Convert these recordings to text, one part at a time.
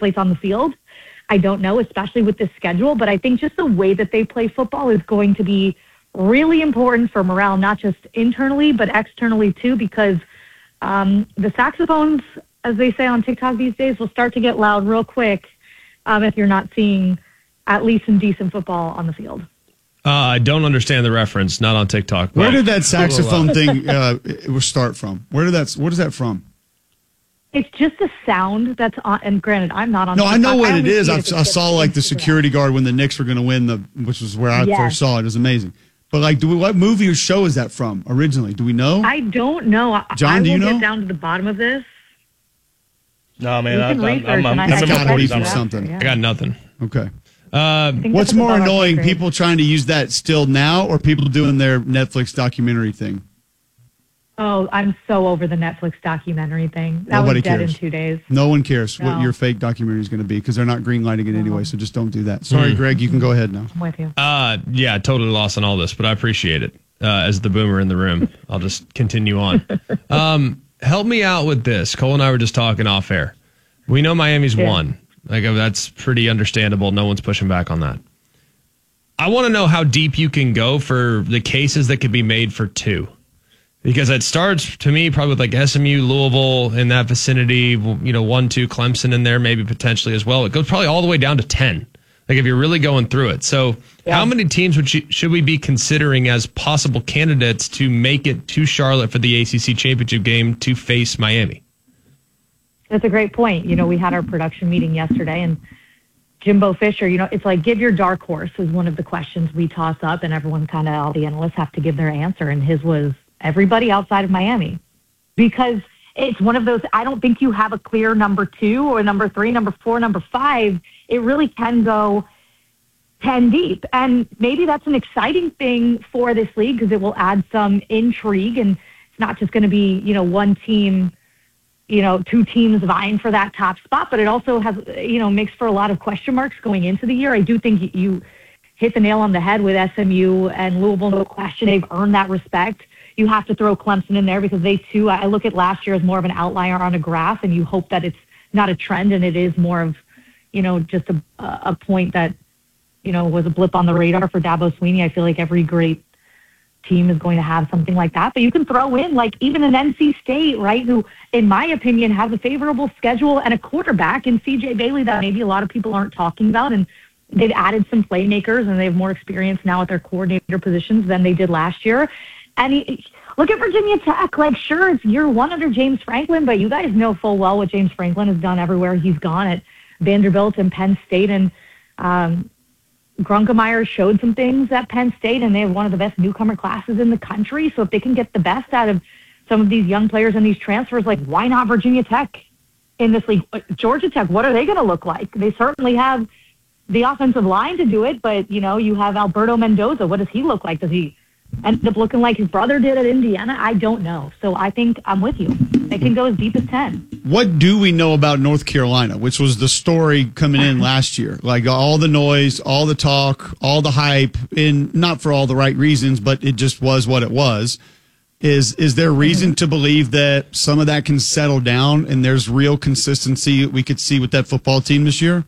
translates on the field. I don't know, especially with this schedule, but I think just the way that they play football is going to be really important for morale, not just internally, but externally too, because the saxophones, as they say on TikTok these days, will start to get loud real quick if you're not seeing at least some decent football on the field. I don't understand the reference, not on TikTok. Where did that saxophone thing start from? What is that from? It's just a sound that's on, and granted, I'm not on. No, TikTok. I know what it is. I saw like the Instagram. security guard when the Knicks were going to win, which was where I first saw it. It was amazing. But like, what movie or show is that from originally? Do we know? I don't know. John, do you know? Get down to the bottom of this. No, man, I'm It's got to be from something. I got nothing. Okay. What's more annoying, people trying to use that still now or people doing their Netflix documentary thing? Oh, I'm so over the Netflix documentary thing. That Nobody was dead cares. in 2 days. No one cares what No. your fake documentary is going to be because they're not greenlighting it anyway, so just don't do that. Sorry, Greg, you can go ahead now. I'm with you. Yeah, totally lost on all this, but I appreciate it. As the boomer in the room, I'll just continue on. Help me out with this. Cole and I were just talking off air. We know Miami's won. Like, that's pretty understandable. No one's pushing back on that. I want to know how deep you can go for the cases that could be made for 2. Because it starts, to me, probably with like SMU, Louisville in that vicinity, 1, 2, Clemson in there, maybe potentially as well. It goes probably all the way down to 10. Like if you're really going through it. So how many teams should we be considering as possible candidates to make it to Charlotte for the ACC championship game to face Miami? That's a great point. We had our production meeting yesterday, and Jimbo Fisher, it's like give your dark horse is one of the questions we toss up, and everyone all the analysts have to give their answer, and his was everybody outside of Miami. Because it's one of those, I don't think you have a clear number 2 or number 3, number 4, number 5. It really can go 10 deep. And maybe that's an exciting thing for this league because it will add some intrigue, and it's not just going to be, one team, 2 teams vying for that top spot, but it also has, makes for a lot of question marks going into the year. I do think you hit the nail on the head with SMU and Louisville, no question. They've earned that respect. You have to throw Clemson in there because they too, I look at last year as more of an outlier on a graph, and you hope that it's not a trend and it is more of, just a point that, was a blip on the radar for Dabo Swinney. I feel like every great team is going to have something like that. But you can throw in like even an NC State, right, who, in my opinion, has a favorable schedule and a quarterback in CJ Bailey that maybe a lot of people aren't talking about. And they've added some playmakers and they have more experience now at their coordinator positions than they did last year. And look at Virginia Tech. Like, sure, it's year 1 under James Franklin, but you guys know full well what James Franklin has done everywhere he's gone at Vanderbilt and Penn State. And Grunkemeyer showed some things at Penn State, and they have one of the best newcomer classes in the country. So if they can get the best out of some of these young players and these transfers, like, why not Virginia Tech in this league? Georgia Tech, what are they going to look like? They certainly have the offensive line to do it, but, you have Alberto Mendoza. What does he look like? Does he end up looking like his brother did at Indiana? I don't know. So I think I'm with you. They can go as deep as 10. What do we know about North Carolina, which was the story coming in last year? Like all the noise, all the talk, all the hype, and not for all the right reasons, but it just was what it was. Is there reason to believe that some of that can settle down and there's real consistency we could see with that football team this year?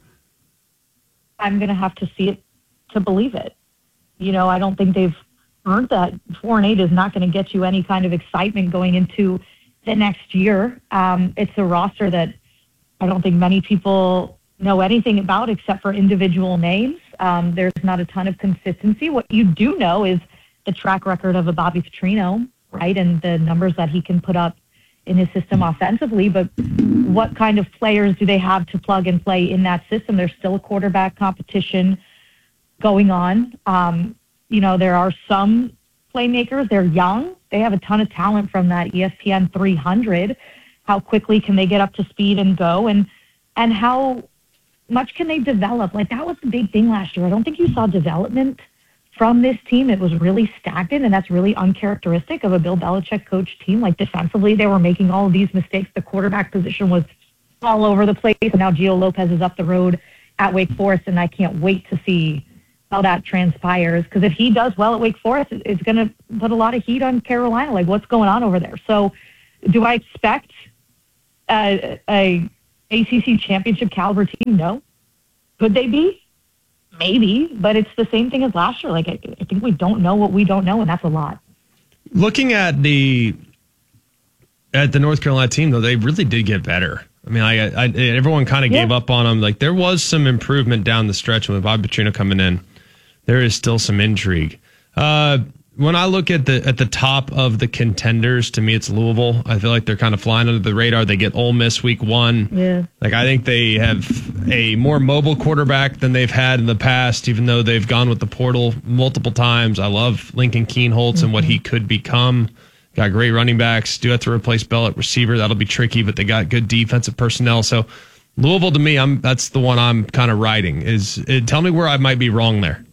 I'm going to have to see it to believe it. I don't think they've earned that. 4-8 is not going to get you any kind of excitement going into the next year. It's a roster that I don't think many people know anything about except for individual names. There's not a ton of consistency. What you do know is the track record of a Bobby Petrino, right, and the numbers that he can put up in his system offensively. But what kind of players do they have to plug and play in that system? There's still a quarterback competition going on. There are some playmakers. They're young. They have a ton of talent from that ESPN 300. How quickly can they get up to speed and go? And how much can they develop? Like, that was the big thing last year. I don't think you saw development from this team. It was really stagnant, and that's really uncharacteristic of a Bill Belichick coach team. Like, defensively, they were making all of these mistakes. The quarterback position was all over the place. And now Gio Lopez is up the road at Wake Forest, and I can't wait to see how that transpires, because if he does well at Wake Forest, it's going to put a lot of heat on Carolina. Like, what's going on over there? So do I expect a ACC championship caliber team? No. Could they be? Maybe, but it's the same thing as last year. Like, I think we don't know what we don't know, and that's a lot. Looking at the North Carolina team, though, they really did get better. I mean, everyone kind of gave up on them. Like, there was some improvement down the stretch with Bob Petrino coming in. There is still some intrigue. When I look at the top of the contenders, to me, it's Louisville. I feel like they're kind of flying under the radar. They get Ole Miss week 1. Yeah. Like, I think they have a more mobile quarterback than they've had in the past, even though they've gone with the portal multiple times. I love Lincoln Keenholz and what he could become. Got great running backs. Do have to replace Bell at receiver. That'll be tricky, but they got good defensive personnel. So Louisville, to me, that's the one I'm kind of riding. Tell me where I might be wrong there.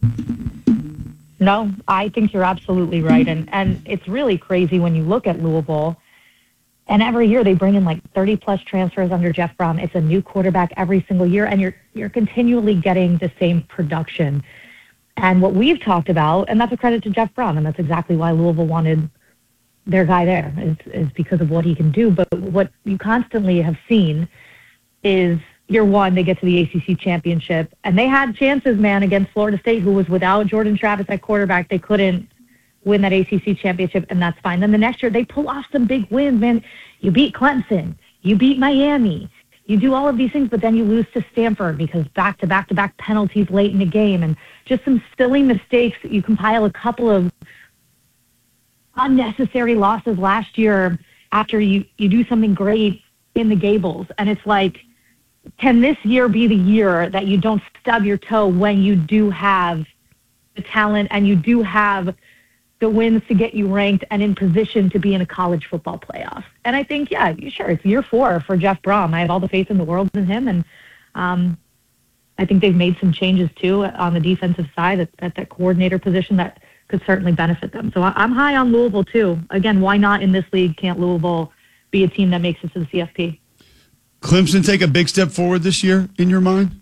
No, I think you're absolutely right. And it's really crazy when you look at Louisville. And every year they bring in like 30-plus transfers under Jeff Brohm. It's a new quarterback every single year, and you're continually getting the same production. And what we've talked about, and that's a credit to Jeff Brohm, and that's exactly why Louisville wanted their guy there, is because of what he can do. But what you constantly have seen is year one, they get to the ACC championship, and they had chances, man, against Florida State, who was without Jordan Travis at quarterback. They couldn't win that ACC championship, and that's fine. Then the next year, they pull off some big wins, man. You beat Clemson. You beat Miami. You do all of these things, but then you lose to Stanford because back-to-back penalties late in the game and just some silly mistakes. You compile a couple of unnecessary losses last year after you do something great in the Gables. And it's like, can this year be the year that you don't stub your toe when you do have the talent and you do have the wins to get you ranked and in position to be in a college football playoff? And I think, yeah, sure, it's year 4 for Jeff Brohm. I have all the faith in the world in him. And I think they've made some changes, too, on the defensive side at that coordinator position that could certainly benefit them. So I'm high on Louisville, too. Again, why not in this league? Can't Louisville be a team that makes it to the CFP? Clemson take a big step forward this year, in your mind?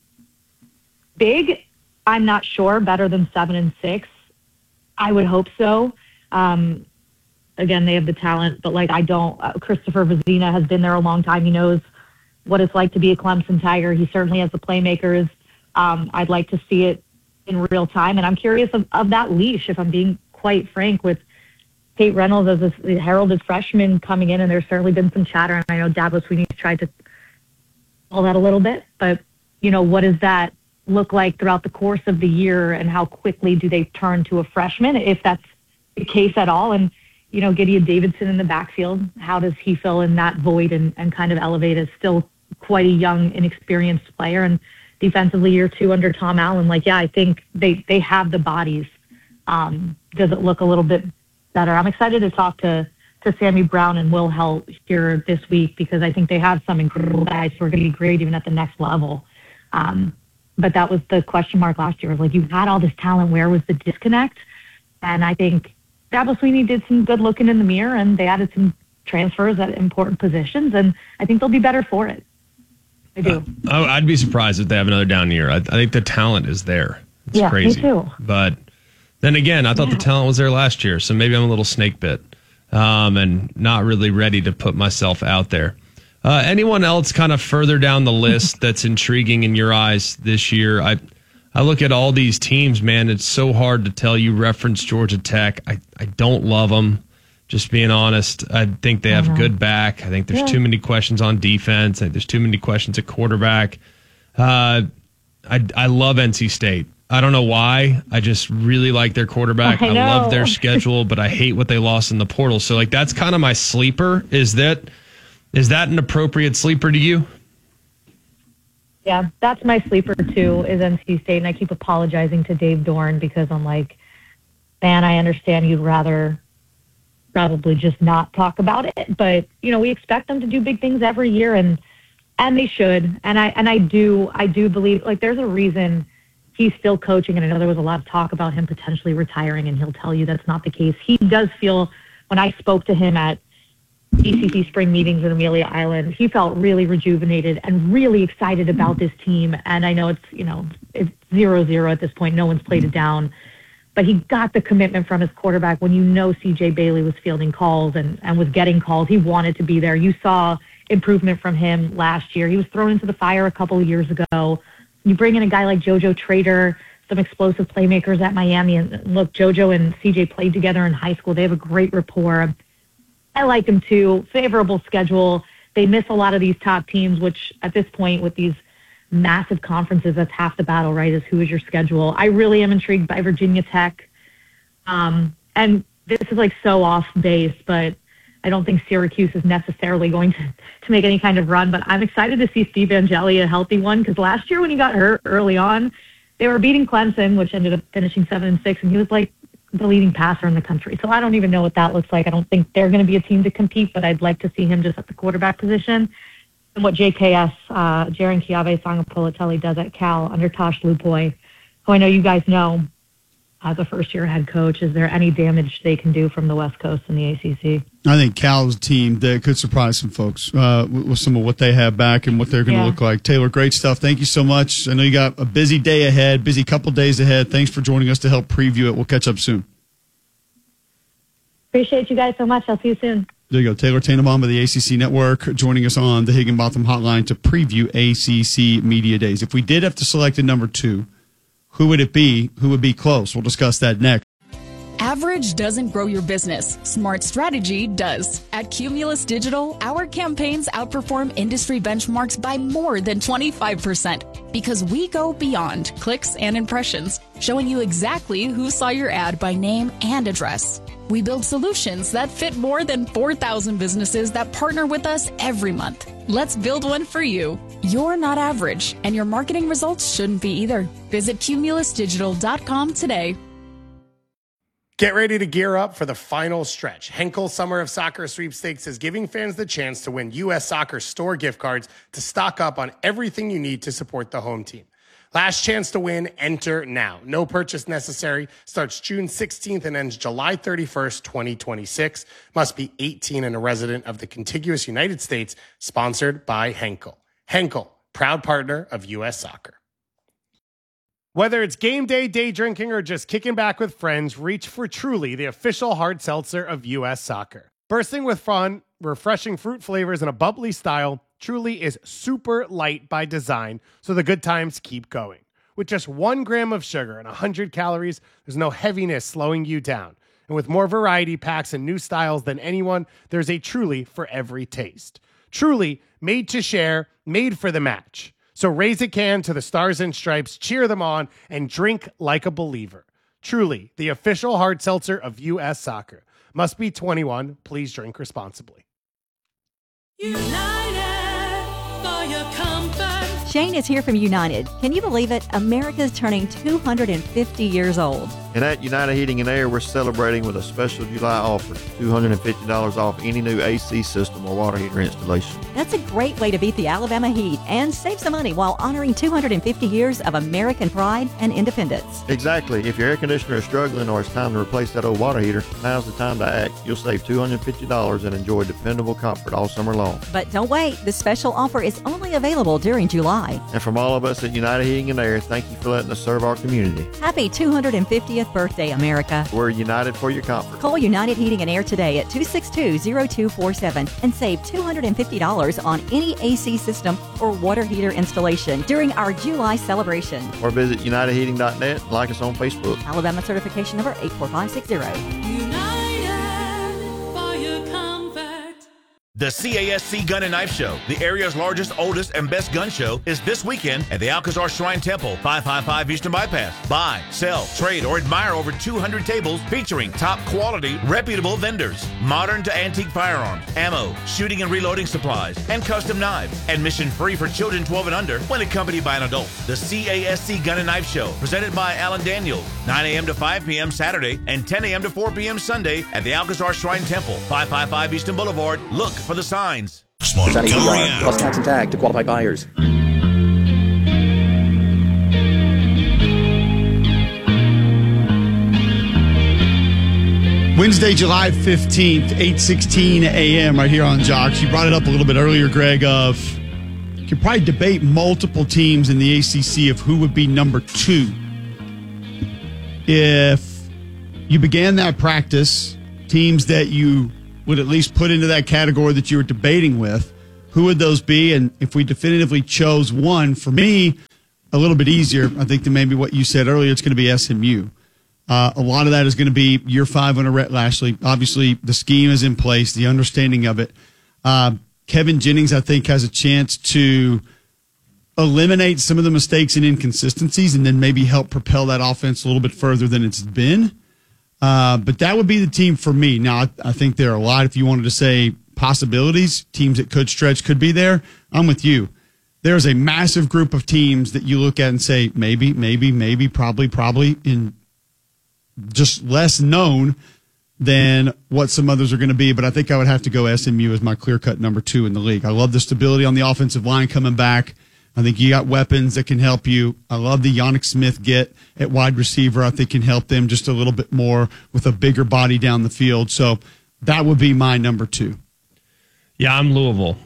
Big? I'm not sure. Better than 7-6. I would hope so. Again, they have the talent, but I don't. Christopher Vizina has been there a long time. He knows what it's like to be a Clemson Tiger. He certainly has the playmakers. I'd like to see it in real time, and I'm curious of that leash, if I'm being quite frank, with Tate Reynolds as a heralded freshman coming in, and there's certainly been some chatter, and I know Dabo Swinney tried to pull that a little bit, but, what does that look like throughout the course of the year, and how quickly do they turn to a freshman, if that's the case at all? And, Gideon Davidson in the backfield, how does he fill in that void and kind of elevate as still quite a young, inexperienced player? And defensively, year 2 under Tom Allen, I think they have the bodies. Does it look a little bit better? I'm excited to talk to Sammy Brown and Will Helt here this week, because I think they have some incredible guys who are going to be great even at the next level. But that was the question mark last year. You had all this talent. Where was the disconnect? And I think Dabo Swinney did some good looking in the mirror, and they added some transfers at important positions, and I think they'll be better for it. I do. I'd be surprised if they have another down year. I think the talent is there. It's crazy. Me too. But then again, I thought the talent was there last year, so maybe I'm a little snake bit and not really ready to put myself out there. Anyone else kind of further down the list that's intriguing in your eyes this year? I look at all these teams, man. It's so hard to tell. You reference Georgia Tech. I don't love them, just being honest. I think they have good back. I think there's too many questions on defense. I think there's too many questions at quarterback. I love NC State. I don't know why. I just really like their quarterback. I love their schedule, but I hate what they lost in the portal. So, that's kind of my sleeper. Is that an appropriate sleeper to you? Yeah, that's my sleeper, too, is NC State. And I keep apologizing to Dave Dorn because I'm like, man, I understand you'd rather probably just not talk about it. But, we expect them to do big things every year, and they should. And I do believe, there's a reason he's still coaching, and I know there was a lot of talk about him potentially retiring, and he'll tell you that's not the case. He does feel, when I spoke to him at ECC spring meetings in Amelia Island, he felt really rejuvenated and really excited about this team. And I know it's 0-0 at this point. No one's played it down. But he got the commitment from his quarterback when CJ Bailey was fielding calls and was getting calls. He wanted to be there. You saw improvement from him last year. He was thrown into the fire a couple of years ago. You bring in a guy like JoJo Trader, some explosive playmakers at Miami. And look, JoJo and CJ played together in high school. They have a great rapport. I like them too. Favorable schedule. They miss a lot of these top teams, which at this point with these massive conferences, that's half the battle, right, is who is your schedule. I really am intrigued by Virginia Tech. And this is like so off base, but I don't think Syracuse is necessarily going to make any kind of run. But I'm excited to see Steve Angeli, a healthy one, because last year when he got hurt early on, they were beating Clemson, which ended up finishing 7-6, and he was like the leading passer in the country. So I don't even know what that looks like. I don't think they're going to be a team to compete, but I'd like to see him just at the quarterback position. And what JKS, Jaren Kiave Sangapolatelli, does at Cal under Tosh Lupoy, who I know you guys know as a first-year head coach. Is there any damage they can do from the West Coast in the ACC? I think Cal's a team that could surprise some folks with some of what they have back and what they're going to look like. Taylor, great stuff. Thank you so much. I know you got a busy day ahead, busy couple days ahead. Thanks for joining us to help preview it. We'll catch up soon. Appreciate you guys so much. I'll see you soon. There you go. Taylor Tannenbaum of the ACC Network joining us on the Higginbotham Hotline to preview ACC Media Days. If we did have to select a number 2, who would it be? Who would be close? We'll discuss that next. Average doesn't grow your business. Smart strategy does. At Cumulus Digital, our campaigns outperform industry benchmarks by more than 25% because we go beyond clicks and impressions, showing you exactly who saw your ad by name and address. We build solutions that fit more than 4,000 businesses that partner with us every month. Let's build one for you. You're not average, and your marketing results shouldn't be either. Visit cumulusdigital.com today. Get ready to gear up for the final stretch. Henkel Summer of Soccer Sweepstakes is giving fans the chance to win U.S. Soccer store gift cards to stock up on everything you need to support the home team. Last chance to win, enter now. No purchase necessary. Starts June 16th and ends July 31st, 2026. Must be 18 and a resident of the contiguous United States. Sponsored by Henkel. Henkel, proud partner of U.S. Soccer. Whether it's game day, day drinking, or just kicking back with friends, reach for Truly, the official hard seltzer of U.S. Soccer. Bursting with fun, refreshing fruit flavors, and a bubbly style, Truly is super light by design, so the good times keep going. With just 1 gram of sugar and 100 calories, there's no heaviness slowing you down. And with more variety packs and new styles than anyone, there's a Truly for every taste. Truly, made to share, made for the match. So raise a can to the Stars and Stripes, cheer them on, and drink like a believer. Truly, the official hard seltzer of U.S. Soccer. Must be 21. Please drink responsibly. United for your comfort. Shane is here from United. Can you believe it? America's turning 250 years old. And at United Heating and Air, we're celebrating with a special July offer, $250 off any new AC system or water heater installation. That's a great way to beat the Alabama heat and save some money while honoring 250 years of American pride and independence. Exactly. If your air conditioner is struggling or it's time to replace that old water heater, now's the time to act. You'll save $250 and enjoy dependable comfort all summer long. But don't wait. The special offer is only available during July. And from all of us at United Heating and Air, thank you for letting us serve our community. Happy 250th birthday, America. We're united for your comfort. Call United Heating and Air today at 262-0247 and save $250 on any AC system or water heater installation during our July celebration. Or visit UnitedHeating.net and like us on Facebook. Alabama certification number 84560. United for your comfort. The CASC Gun and Knife Show, the area's largest, oldest, and best gun show, is this weekend at the Alcazar Shrine Temple, 555 Eastern Bypass. Buy, sell, trade, or admire over 200 tables featuring top quality, reputable vendors, modern to antique firearms, ammo, shooting and reloading supplies, and custom knives. Admission free for children 12 and under when accompanied by an adult. The CASC Gun and Knife Show, presented by Alan Daniels, 9 a.m. to 5 p.m. Saturday and 10 a.m. to 4 p.m. Sunday at the Alcazar Shrine Temple, 555 Eastern Boulevard. Look for the signs. Plus tax and tag to qualified buyers. Wednesday, July 15th, 8:16 a.m. right here on Jocks. You brought it up a little bit earlier, Greg, of you could probably debate multiple teams in the ACC of who would be number 2. If you began that practice, teams that you would at least put into that category that you were debating with, who would those be? And if we definitively chose one, for me, a little bit easier, I think, than maybe what you said earlier, it's going to be SMU. A lot of that is going to be year 5 under Rhett Lashley. Obviously, the scheme is in place, the understanding of it. Kevin Jennings, I think, has a chance to eliminate some of the mistakes and inconsistencies and then maybe help propel that offense a little bit further than it's been. But that would be the team for me. Now, I think there are a lot, if you wanted to say possibilities, teams that could stretch, could be there. I'm with you. There's a massive group of teams that you look at and say, maybe, probably, in just less known than what some others are going to be. But I think I would have to go SMU as my clear-cut number 2 in the league. I love the stability on the offensive line coming back. I think you got weapons that can help you. I love the Yannick Smith get at wide receiver. I think can help them just a little bit more with a bigger body down the field. So that would be my number 2. Yeah, I'm Louisville.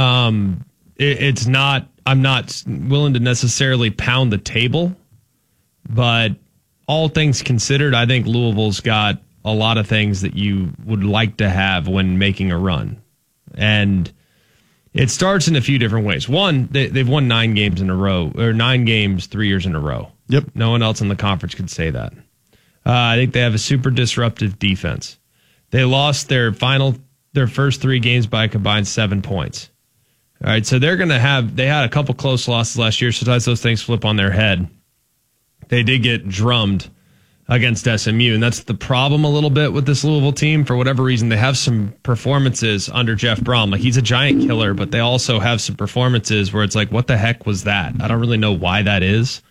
It's not. I'm not willing to necessarily pound the table, but all things considered, I think Louisville's got a lot of things that you would like to have when making a run, and it starts in a few different ways. One, they've won 9 games in a row, or 9 games 3 years in a row. Yep. No one else in the conference could say that. I think they have a super disruptive defense. They lost their first 3 games by a combined 7 points. All right, so they had a couple close losses last year. Sometimes those things flip on their head. They did get drummed against SMU, and that's the problem a little bit with this Louisville team. For whatever reason, they have some performances under Jeff Brom. Like, he's a giant killer, but they also have some performances where it's like, what the heck was that? I don't really know why that is.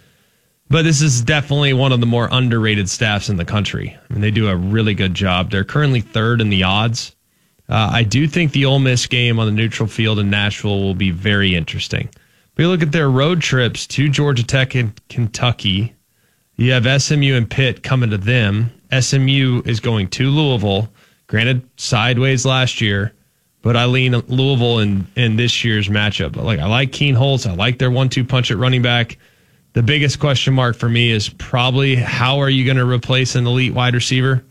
But this is definitely one of the more underrated staffs in the country. I mean, they do a really good job. They're currently 3rd in the odds. I do think the Ole Miss game on the neutral field in Nashville will be very interesting. But you look at their road trips to Georgia Tech and Kentucky. You have SMU and Pitt coming to them. SMU is going to Louisville. Granted, sideways last year, but I lean Louisville in this year's matchup. I like Keen Holtz. I like their 1-2 punch at running back. The biggest question mark for me is probably how are you going to replace an elite wide receiver?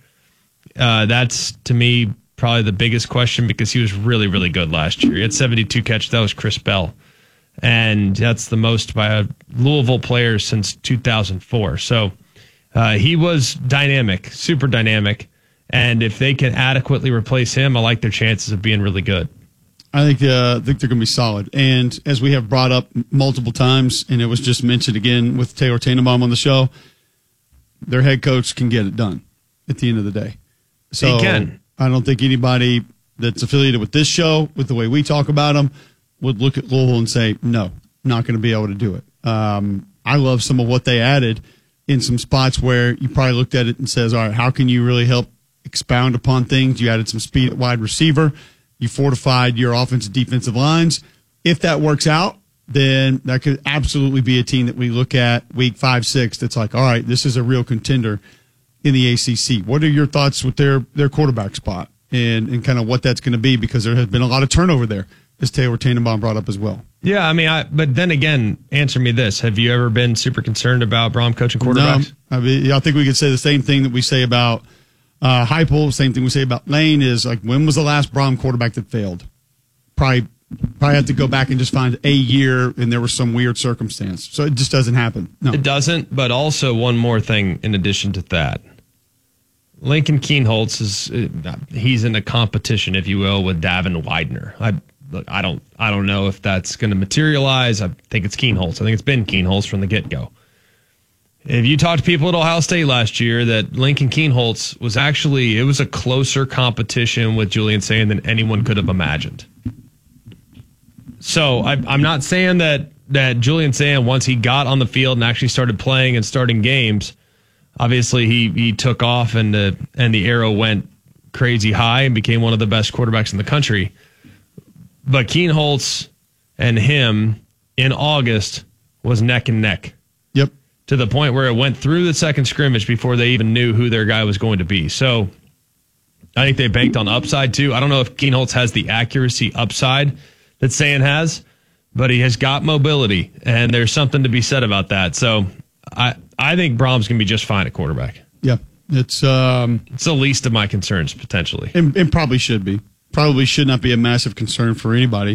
That's, to me, probably the biggest question because he was really, really good last year. He had 72 catches. That was Chris Bell. And that's the most by a Louisville player since 2004. So he was dynamic, super dynamic. And if they can adequately replace him, I like their chances of being really good. I think they're going to be solid. And as we have brought up multiple times, and it was just mentioned again with Taylor Tannenbaum on the show, their head coach can get it done at the end of the day. So he can. I don't think anybody that's affiliated with this show, with the way we talk about them, would look at Louisville and say, no, not going to be able to do it. I love some of what they added in some spots where you probably looked at it and says, all right, how can you really help expound upon things? You added some speed at wide receiver. You fortified your offensive defensive lines. If that works out, then that could absolutely be a team that we look at week 5, 6 that's like, all right, this is a real contender in the ACC. What are your thoughts with their quarterback spot and kind of what that's going to be? Because there has been a lot of turnover there, as Taylor Tannenbaum brought up as well. Yeah, I mean, but then again, answer me this. Have you ever been super concerned about Brom coaching quarterbacks? No. I think we could say the same thing that we say about Heupel, same thing we say about Lane is, like, when was the last Brom quarterback that failed? Probably have to go back and just find a year and there was some weird circumstance. So it just doesn't happen. No. It doesn't, but also one more thing in addition to that. Lincoln Keenholz he's in a competition, if you will, with Davin Widener. I don't know if that's going to materialize. I think it's Keenholz. I think it's been Keenholz from the get-go. If you talk to people at Ohio State last year, that Lincoln Keenholz was it was a closer competition with Julian Sayin than anyone could have imagined. So I'm not saying that Julian Sayin, once he got on the field and actually started playing and starting games, obviously he took off and the arrow went crazy high and became one of the best quarterbacks in the country. But Keenholz and him in August was neck and neck. Yep. To the point where it went through the second scrimmage before they even knew who their guy was going to be. So I think they banked on upside too. I don't know if Keenholz has the accuracy upside that Sayin has, but he has got mobility, and there's something to be said about that. So I think Brom's going to be just fine at quarterback. Yeah. It's the least of my concerns, potentially. And probably should be. Probably should not be a massive concern for anybody.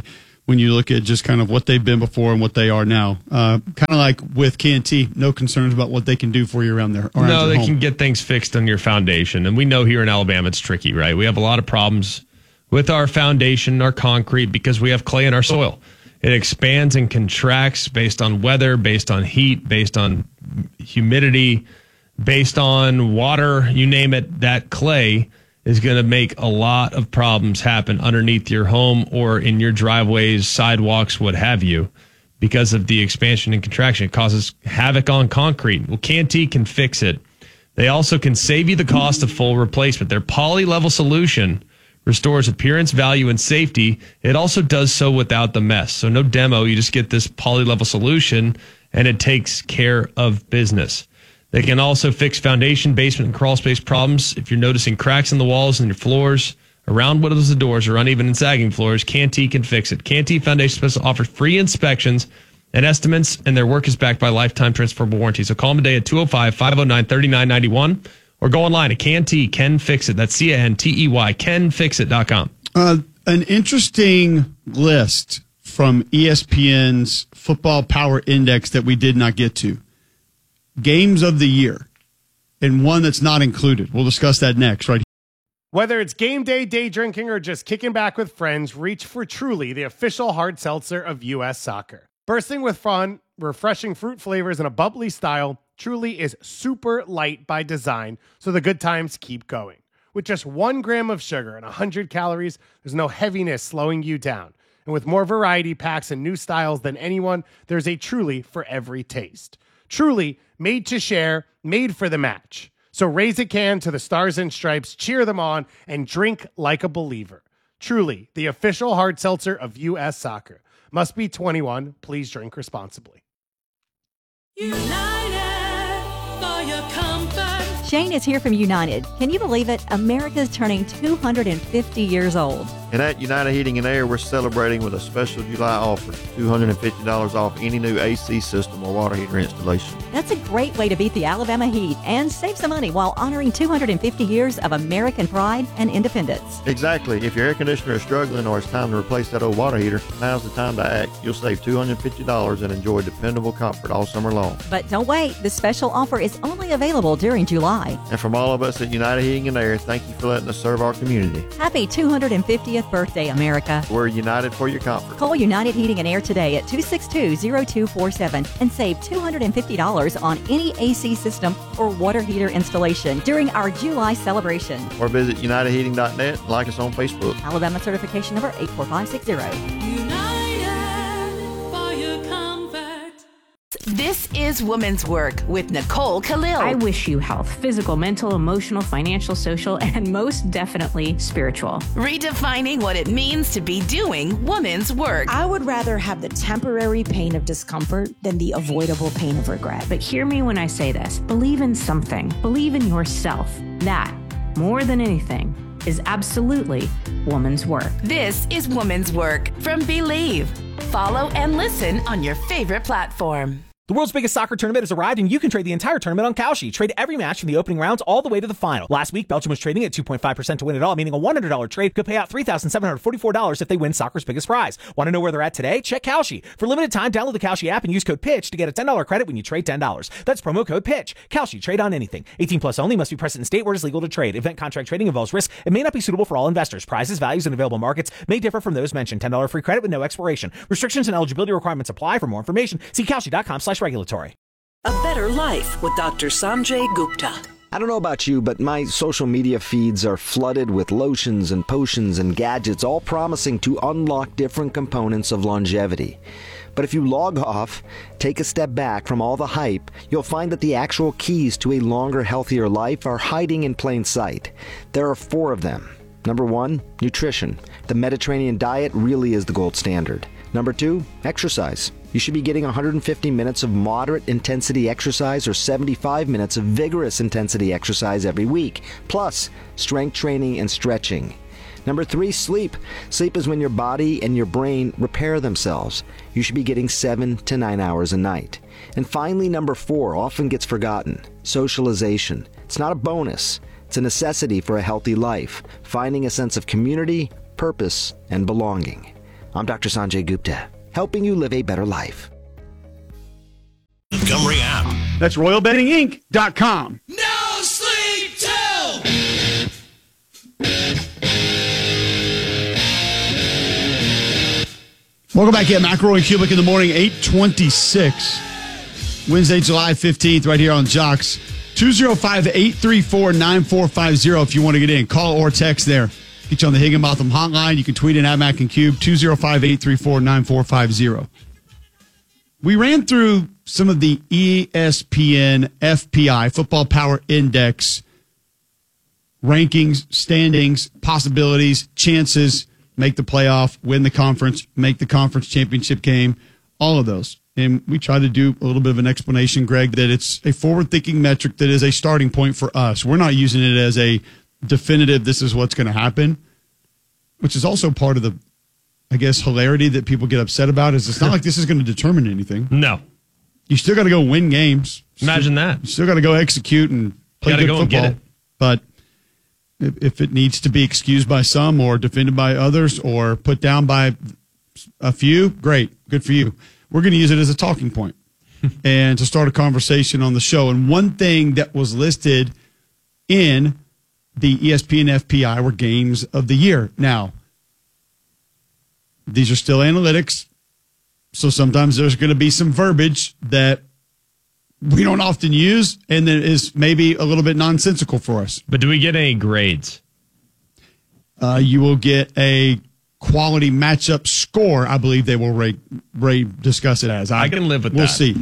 when you look at just kind of what they've been before and what they are now. Kind of like with Canty, no concerns about what they can do for you around their home. No, they can get things fixed on your foundation. And we know here in Alabama it's tricky, right? We have a lot of problems with our foundation, our concrete, because we have clay in our soil. It expands and contracts based on weather, based on heat, based on humidity, based on water, you name it. That clay is going to make a lot of problems happen underneath your home or in your driveways, sidewalks, what have you, because of the expansion and contraction. It causes havoc on concrete. Well, Canty can fix it. They also can save you the cost of full replacement. Their poly-level solution restores appearance, value, and safety. It also does so without the mess. So no demo. You just get this poly-level solution, and it takes care of business. They can also fix foundation, basement, and crawl space problems. If you're noticing cracks in the walls and your floors, around windows and doors, or uneven and sagging floors, Canty can fix it. Canty Foundation Specialists offers free inspections and estimates, and their work is backed by lifetime transferable warranties. So call them today at 205-509-3991 or go online at Canty, Can Fix It. That's CANTEY, canfixit.com. An interesting list from ESPN's Football Power Index that we did not get to. Games of the year, and one that's not included. We'll discuss that next, right? Whether it's game day, day drinking, or just kicking back with friends, reach for Truly, the official hard seltzer of U.S. Soccer. Bursting with fun, refreshing fruit flavors, and a bubbly style, Truly is super light by design, so the good times keep going. With just 1 gram of sugar and 100 calories, there's no heaviness slowing you down. And with more variety packs and new styles than anyone, there's a Truly for every taste. Truly, made to share, made for the match. So raise a can to the Stars and Stripes, cheer them on, and drink like a believer. Truly, the official hard seltzer of U.S. Soccer. Must be 21. Please drink responsibly. United for your comfort. Shane is here from United. Can you believe it? America's turning 250 years old. And at United Heating and Air, we're celebrating with a special July offer, $250 off any new AC system or water heater installation. That's a great way to beat the Alabama heat and save some money while honoring 250 years of American pride and independence. Exactly. If your air conditioner is struggling or it's time to replace that old water heater, now's the time to act. You'll save $250 and enjoy dependable comfort all summer long. But don't wait. The special offer is only available during July. And from all of us at United Heating and Air, thank you for letting us serve our community. Happy 250th birthday, America. We're united for your comfort. Call United Heating and Air today at 262-0247 and save $250 on any AC system or water heater installation during our July celebration. Or visit UnitedHeating.net and like us on Facebook. Alabama certification number 84560. United for your comfort. This is Woman's Work with Nicole Khalil. I wish you health, physical, mental, emotional, financial, social, and most definitely spiritual. Redefining what it means to be doing woman's work. I would rather have the temporary pain of discomfort than the avoidable pain of regret. But hear me when I say this. Believe in something. Believe in yourself. That, more than anything, is absolutely woman's work. This is Woman's Work from Believe. Follow and listen on your favorite platform. The world's biggest soccer tournament has arrived, and you can trade the entire tournament on Kalshi. Trade every match from the opening rounds all the way to the final. Last week, Belgium was trading at 2.5% to win it all, meaning a $100 trade could pay out $3,744 if they win soccer's biggest prize. Want to know where they're at today? Check Kalshi. For limited time, download the Kalshi app and use code PITCH to get a $10 credit when you trade $10. That's promo code PITCH. Kalshi. Trade on anything. 18 plus only. Must be present in state where it is legal to trade. Event contract trading involves risk. It may not be suitable for all investors. Prizes, values, and available markets may differ from those mentioned. $10 free credit with no expiration. Restrictions and eligibility requirements apply. For more information, see Kalshi.com/regulatory. A Better Life with Dr. Sanjay Gupta. I don't know about you, but my social media feeds are flooded with lotions and potions and gadgets, all promising to unlock different components of longevity. But if you log off, take a step back from all the hype, you'll find that the actual keys to a longer, healthier life are hiding in plain sight. There are 4 of them. Number 1, nutrition. The Mediterranean diet really is the gold standard. Number 2, exercise. You should be getting 150 minutes of moderate intensity exercise or 75 minutes of vigorous intensity exercise every week, plus strength training and stretching. Number 3, sleep. Sleep is when your body and your brain repair themselves. You should be getting 7 to 9 hours a night. And finally, number 4 often gets forgotten. Socialization. It's not a bonus. It's a necessity for a healthy life, finding a sense of community, purpose, and belonging. I'm Dr. Sanjay Gupta, helping you live a better life. Montgomery app. That's RoyalBettingInc.com. No sleep till. Welcome back at McElroy and Cubic in the morning, 8:26. Wednesday, July 15th, right here on Jocks. 205-834-9450 if you want to get in. Call or text there. Get you on the Higginbotham hotline. You can tweet in at Mac and Cube, 205-834-9450. We ran through some of the ESPN FPI, Football Power Index, rankings, standings, possibilities, chances, make the playoff, win the conference, make the conference championship game, all of those. And we try to do a little bit of an explanation, Greg, that it's a forward-thinking metric that is a starting point for us. We're not using it as a definitive, this is what's going to happen, which is also part of the, I guess, hilarity that people get upset about is it's not like this is going to determine anything. No. You still got to go win games. Imagine that. You still got to go execute and play good go football. and get it. But if it needs to be excused by some or defended by others or put down by a few, great. Good for you. We're going to use it as a talking point and to start a conversation on the show. And one thing that was listed in the ESPN FPI were games of the year. Now, these are still analytics, so sometimes there's going to be some verbiage that we don't often use and that is maybe a little bit nonsensical for us. But do we get any grades? You will get a quality matchup score, I believe they will discuss it as. I can live with that. We'll see.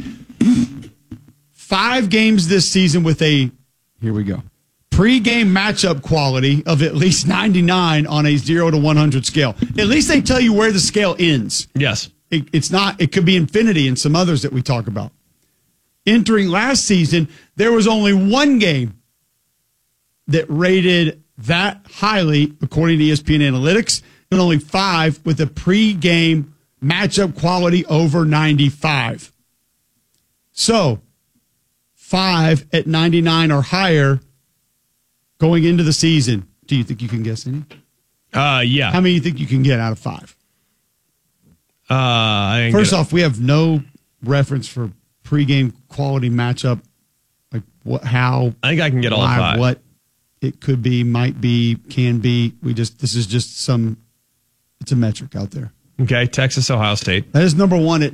5 games this season with here we go, pre-game matchup quality of at least 99 on a 0 to 100 scale. At least they tell you where the scale ends. Yes. It's not, it could be infinity in some others that we talk about. Entering last season, there was only one game that rated that highly, according to ESPN Analytics, and only 5 with a pre-game matchup quality over 95. So, 5 at 99 or higher going into the season. Do you think you can guess any? Yeah. How many do you think you can get out of 5? First off, we have no reference for pre-game quality matchup, like how. I think I can get all 5. What it could be, might be, can be. This is just it's a metric out there. Okay, Texas, Ohio State. That is number 1 at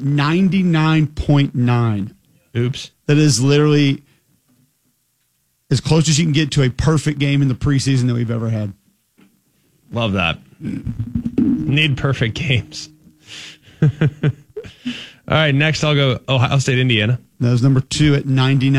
99.9. Oops. That is literally as close as you can get to a perfect game in the preseason that we've ever had. Love that. Need perfect games. All right, next I'll go Ohio State, Indiana. That was number 2 at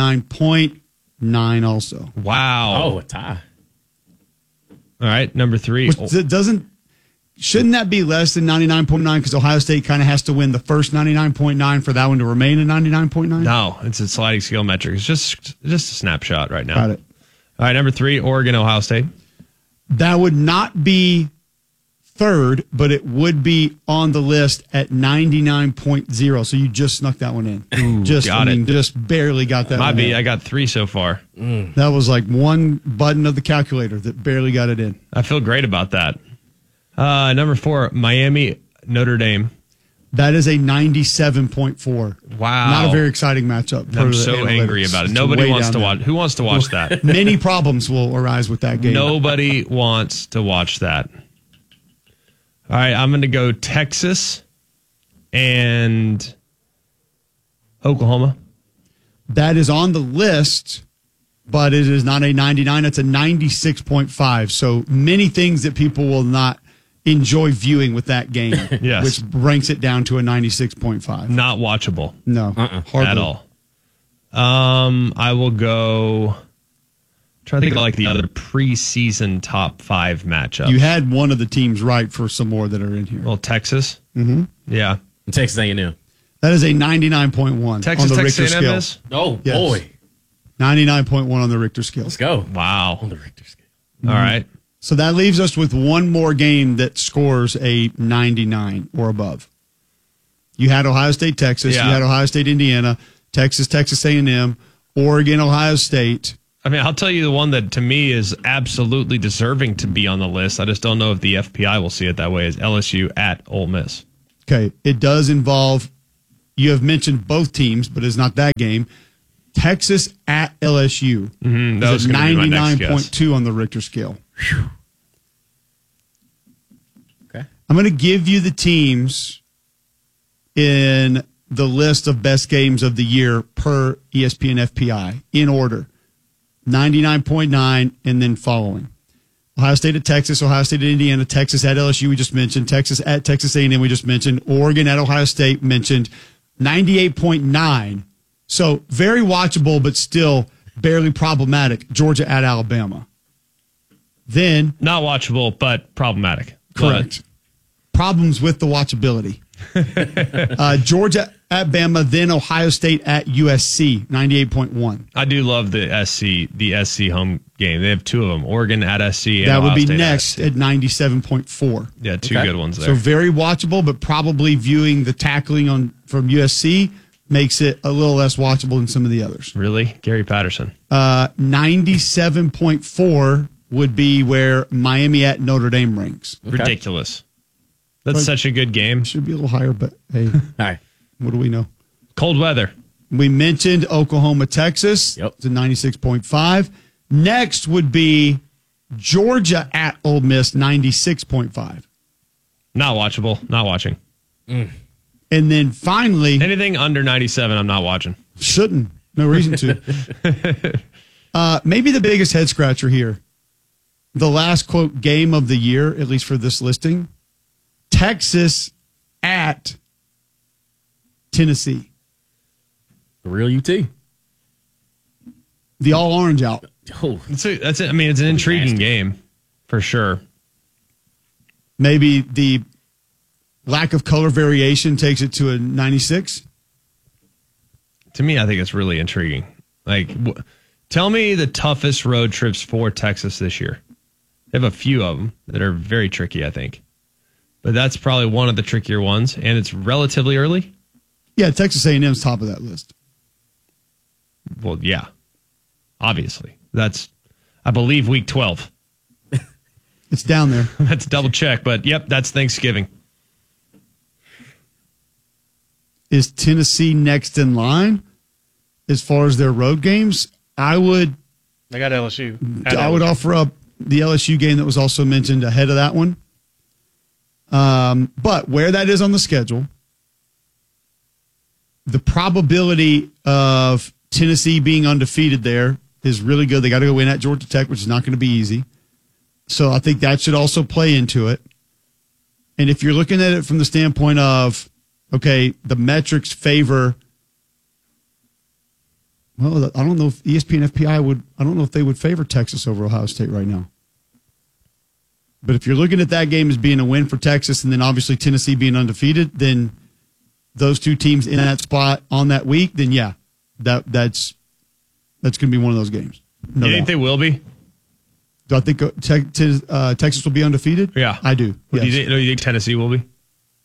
99.9 also. Wow. Oh, a tie. All right, number 3. Shouldn't that be less than 99.9 because Ohio State kind of has to win the first 99.9 for that one to remain a 99.9? No, it's a sliding scale metric. It's just a snapshot right now. Got it. All right, number 3, Oregon, Ohio State. That would not be third, but it would be on the list at 99.0. So you just snuck that one in. Ooh, just barely got that Might one be. in. I got 3 so far. That was like one button of the calculator that barely got it in. I feel great about that. Number 4, Miami, Notre Dame. That is a 97.4. Wow. Not a very exciting matchup. I'm so angry about it. Nobody wants to watch. Who wants to watch that? Many problems will arise with that game. Nobody wants to watch that. All right, I'm going to go Texas and Oklahoma. That is on the list, but it is not a 99. It's a 96.5. So many things that people will not enjoy viewing with that game, yes. Which ranks it down to a 96.5. Not watchable. No, hardly. At all. I will go. Trying to think of like the other preseason top 5 matchups. You had one of the teams right for some more that are in here. Well, Texas. Mm-hmm. Yeah. Texas A&M. That is a 99.1 Texas, on the Texas Richter A&M scale. is? Oh, yes. Boy. 99.1 on the Richter scale. Let's go. Wow. On the Richter scale. All right. So that leaves us with one more game that scores a 99 or above. You had Ohio State, Texas. Yeah. You had Ohio State, Indiana. Texas, Texas A&M. Oregon, Ohio State. I mean, I'll tell you the one that to me is absolutely deserving to be on the list. I just don't know if the FPI will see it that way. Is LSU at Ole Miss. Okay, it does involve, you have mentioned both teams, but it's not that game. Texas at LSU. That was gonna be my next guess. 99.2 on the Richter scale. Okay. I'm going to give you the teams in the list of best games of the year per ESPN FPI in order. 99.9 and then following. Ohio State at Texas, Ohio State at Indiana, Texas at LSU we just mentioned, Texas at Texas A&M we just mentioned, Oregon at Ohio State mentioned, 98.9. So very watchable, but still barely problematic. Georgia at Alabama. Then not watchable, but problematic. Correct. Problems with the watchability. Georgia at Bama, then Ohio State at USC, 98.1. I do love the SC home game. They have two of them, Oregon at SC and that would Ohio be State next at 97.4. Yeah, two good ones there. So very watchable, but probably viewing the tackling from USC makes it a little less watchable than some of the others. Really? Gary Patterson. 97.4 would be where Miami at Notre Dame ranks. Okay. Ridiculous. That's such a good game. Should be a little higher, but hey. All right. What do we know? Cold weather. We mentioned Oklahoma, Texas. Yep. It's a 96.5. Next would be Georgia at Ole Miss, 96.5. Not watchable. Not watching. And then finally, anything under 97, I'm not watching. Shouldn't. No reason to. Maybe the biggest head scratcher here. The last, quote, game of the year, at least for this listing, Texas at Tennessee. The real UT. The all orange out. Oh, that's it. I mean, it's an intriguing game for sure. Maybe the lack of color variation takes it to a 96. To me, I think it's really intriguing. Like, tell me the toughest road trips for Texas this year. They have a few of them that are very tricky, I think. But that's probably one of the trickier ones, and it's relatively early. Yeah, Texas A&M's top of that list. Well, yeah, obviously. That's, I believe, week 12. It's down there. That's double check, but yep, that's Thanksgiving. Is Tennessee next in line as far as their road games? I would offer up the LSU game that was also mentioned ahead of that one. But where that is on the schedule, the probability of Tennessee being undefeated there is really good. They got to go win at Georgia Tech, which is not going to be easy. So I think that should also play into it. And if you're looking at it from the standpoint of, okay, the metrics favor, well, I don't know if ESPN FPI would, I don't know if they would favor Texas over Ohio State right now. But if you're looking at that game as being a win for Texas and then obviously Tennessee being undefeated, then those two teams in that spot on that week, then yeah, that's going to be one of those games. No you think doubt. they will be? Do I think Texas will be undefeated? Yeah. I do. Yes. Yes. Do you think Tennessee will be?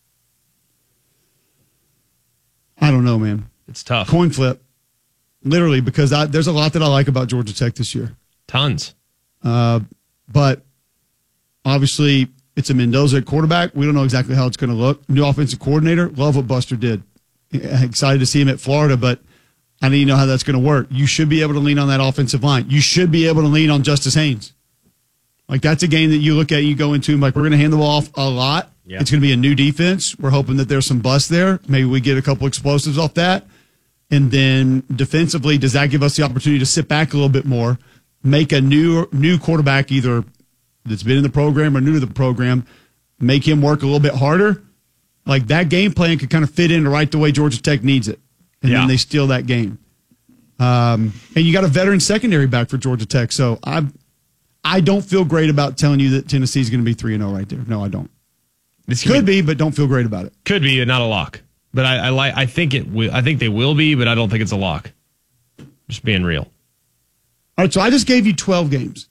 I don't know, man. It's tough. Coin flip. Literally, because there's a lot that I like about Georgia Tech this year. Tons. But obviously, it's a Mendoza at quarterback. We don't know exactly how it's going to look. New offensive coordinator. Love what Buster did. Excited to see him at Florida, but I need to know how that's going to work. You should be able to lean on that offensive line. You should be able to lean on Justice Haynes. Like, that's a game that you look at, you go into, like, we're going to hand the ball off a lot. Yeah. It's going to be a new defense. We're hoping that there's some bust there. Maybe we get a couple explosives off that. And then defensively, does that give us the opportunity to sit back a little bit more, make a new quarterback either that's been in the program or new to the program, make him work a little bit harder? Like, that game plan could kind of fit in right the way Georgia Tech needs it. And then they steal that game. And you got a veteran secondary back for Georgia Tech. So I don't feel great about telling you that Tennessee's going to be 3-0 right there. No, I don't. It could be, but don't feel great about it. Could be, but not a lock. But I think it will. I think they will be, but I don't think it's a lock. Just being real. All right, so I just gave you 12 games.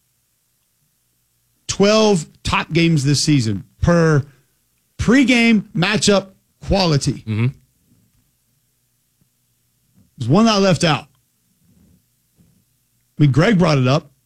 12 top games this season per pregame matchup quality. Mm-hmm. There's one that I left out. I mean, Greg brought it up,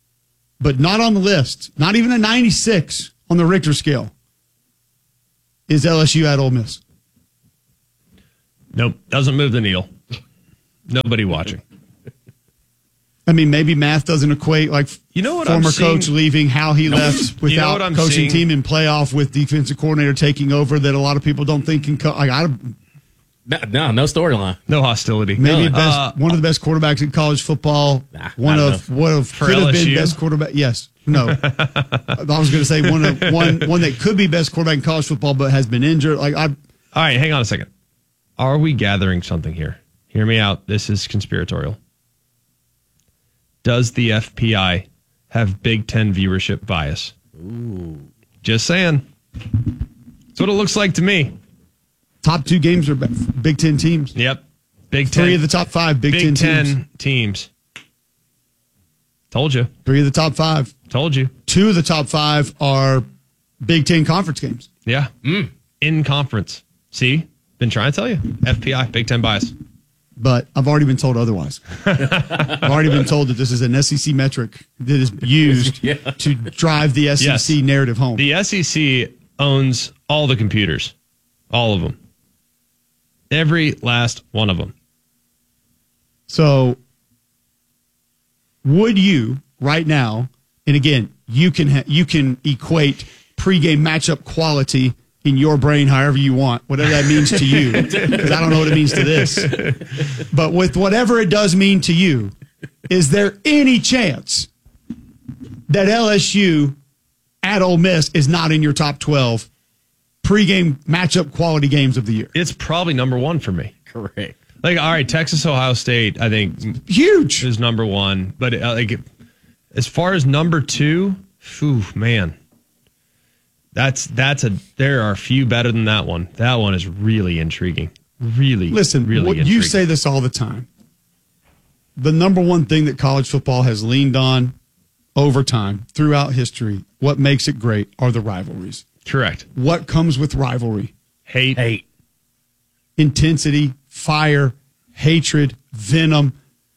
but not on the list. Not even a 96 on the Richter scale. is LSU at Ole Miss. Nope. Doesn't move the needle. Nobody watching. I mean, maybe math doesn't equate like what former I'm seeing? coach leaving, how he left without what I'm coaching seeing? team in playoff with defensive coordinator taking over that a lot of people don't think can No storyline. No hostility. Maybe one of the best quarterbacks in college football. One of For could have been LSU? best quarterback. Yes. No. I was going to say one that could be best quarterback in college football but has been injured. All right, hang on a second. Are we gathering something here? Hear me out. This is conspiratorial. Does the FPI have Big Ten viewership bias? Ooh. Just saying. That's what it looks like to me. Top 2 games are Big Ten teams. Yep. Big Ten. 3 of the top 5 Big Ten teams. Told you. 3 of the top 5. Told you. 2 of the top 5 are Big Ten conference games. Yeah. In conference. See? Been trying to tell you. FPI, Big Ten bias. But I've already been told otherwise. I've already been told that this is an SEC metric that is used to drive the SEC narrative home. The SEC owns all the computers. All of them. Every last one of them. So would you right now, and again, you can equate pregame matchup quality in your brain however you want, whatever that means to you, because I don't know what it means to this. But with whatever it does mean to you, is there any chance that LSU at Ole Miss is not in your top 12 pregame matchup quality games of the year? It's probably number 1 for me. Correct. Like, all right, Texas, Ohio State, I think huge is number 1. But as far as number 2, phew, man. There are a few better than that one. That one is really intriguing. Really intriguing. You say this all the time. The number one thing that college football has leaned on over time throughout history, what makes it great are the rivalries. Correct. What comes with rivalry? Hate. Intensity, fire, hatred, venom.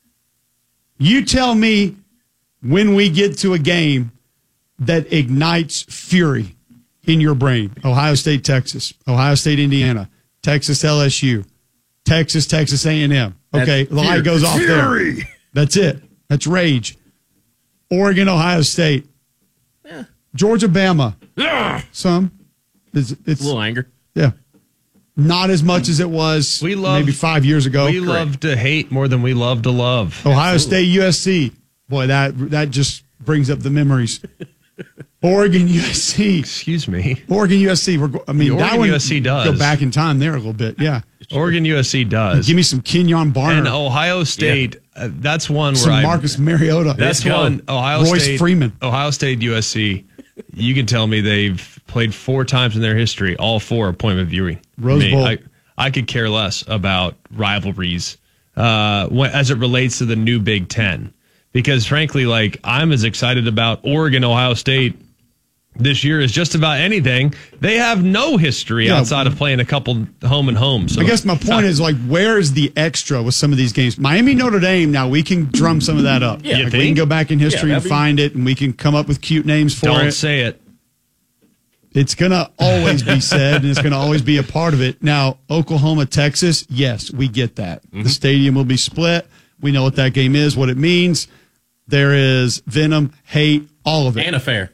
You tell me when we get to a game that ignites fury in your brain. Ohio State, Texas. Ohio State, Indiana. Texas, LSU. Texas, Texas A&M. Okay, the light goes off there. That's it. That's rage. Oregon, Ohio State. Yeah. Georgia, Bama. Some. It's a little anger. Yeah. Not as much as it was maybe 5 years ago. We love to hate more than we love to love. Ohio State, USC. Boy, that just brings up the memories. Oregon, USC. Excuse me. Oregon, USC. Oregon, USC does. Go back in time there a little bit. Yeah. Oregon, USC does. Give me some Kenyon Barner. And Ohio State, that's one some where Marcus Mariota. That's one. Royce Freeman. Ohio State, USC. You can tell me they've played 4 times in their history. All 4 appointment viewing. Rose Bowl. I could care less about rivalries as it relates to the new Big Ten. Because frankly, I'm as excited about Oregon, Ohio State this year as just about anything. They have no history outside of playing a couple home and home. So I guess my point is where is the extra with some of these games? Miami, Notre Dame. Now we can drum some of that up. Yeah, we can go back in history and find it, and we can come up with cute names for it. Don't say it. It's going to always be said, and it's going to always be a part of it. Now, Oklahoma, Texas, yes, we get that. The stadium will be split. We know what that game is, what it means. There is venom, hate, all of it. And a fair.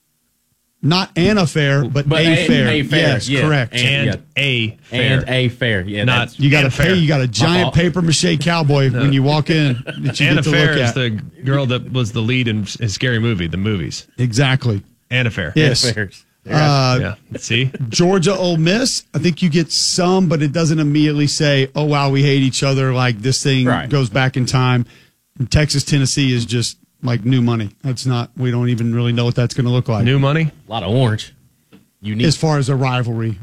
Not an affair, but a fair. A fair. Yes, correct. And a fair. And a fair. Yeah, not you got to pay. You got a giant paper mache cowboy when you walk in. That you Anna get to Fair look is at. the girl that was the lead in Scary Movie, the movies. Exactly. Anna Fair. Yes. Yeah. See? Georgia, Ole Miss. I think you get some, but it doesn't immediately say, "Oh wow, we hate each other." Like this thing goes back in time. And Texas, Tennessee is just like new money. That's not. We don't even really know what that's going to look like. New money. A lot of orange. Unique. As far as a rivalry,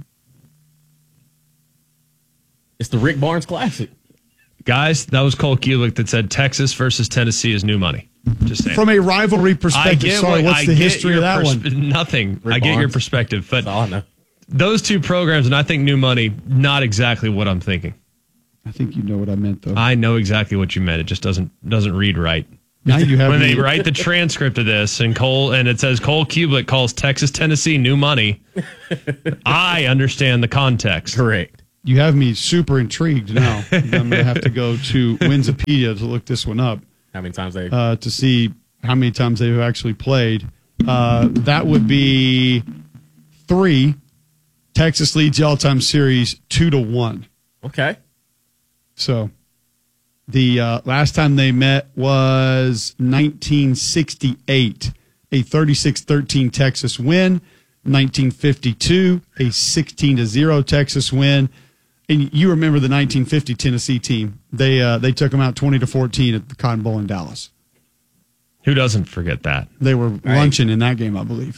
it's the Rick Barnes Classic. Guys, that was Cole Kulick that said Texas versus Tennessee is new money. Just saying. From a rivalry perspective, what's the history of that one? Nothing. Rick I get Barnes. your perspective, but That's all I know. Those two programs, and I think new money, not exactly what I'm thinking. I think you know what I meant, though. I know exactly what you meant. It just doesn't read right. Now you have when me- they write the transcript of this and it says Cole Kublik calls Texas Tennessee new money. I understand the context. Correct. You have me super intrigued now. I'm going to have to go to Winsipedia to look this one up. How many times they to see how many times they've actually played. That would be 3. Texas leads the all-time series 2-1. Okay. So the last time they met was 1968, a 36-13 Texas win. 1952, a 16-0 Texas win. And you remember the 1950 Tennessee team. They took them out 20-14 at the Cotton Bowl in Dallas. Who doesn't forget that? They were lunching in that game, I believe.